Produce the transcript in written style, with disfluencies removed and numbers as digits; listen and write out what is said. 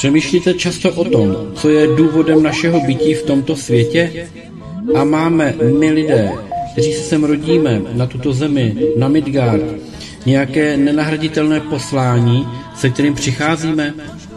Přemýšlíte často o tom, co je důvodem našeho bytí v tomto světě? A máme my lidé, kteří se sem rodíme na tuto zemi, na Midgard, nějaké nenahraditelné poslání, se kterým přicházíme?